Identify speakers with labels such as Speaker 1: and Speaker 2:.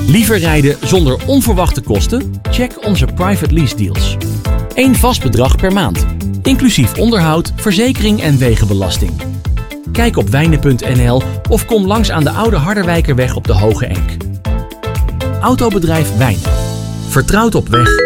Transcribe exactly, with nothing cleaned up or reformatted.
Speaker 1: Liever rijden zonder onverwachte kosten? Check onze private lease deals. Eén vast bedrag per maand, inclusief onderhoud, verzekering en wegenbelasting. Kijk op wijnen punt n l of kom langs aan de Oude Harderwijkerweg op de Hoge Enk. Autobedrijf Wijnen. Vertrouwd op weg